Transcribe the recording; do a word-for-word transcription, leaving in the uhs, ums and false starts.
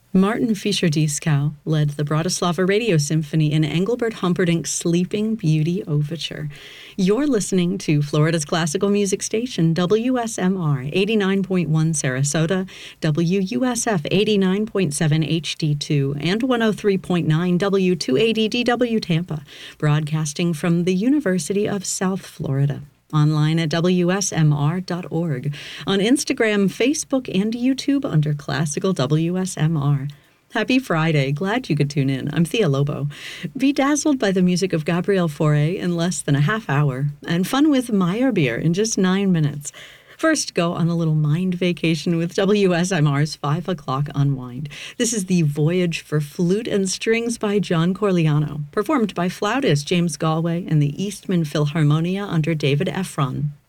Martin Fischer-Dieskau led the Bratislava Radio Symphony in Engelbert Humperdinck's Sleeping Beauty Overture. You're listening to Florida's classical music station, W S M R eighty-nine point one Sarasota, W U S F eighty-nine point seven H D two, and one oh three point nine W two eighty D W Tampa, broadcasting from the University of South Florida. Online at W S M R dot org, on Instagram, Facebook, and YouTube under Classical W S M R. Happy Friday. Glad you could tune in. I'm Thea Lobo. Be dazzled by the music of Gabriel Fauré in less than a half hour, and fun with Meyerbeer in just nine minutes. First, go on a little mind vacation with W S M R's five o'clock Unwind. This is the Voyage for Flute and Strings by John Corigliano, performed by flautist James Galway and the Eastman Philharmonia under David Efron.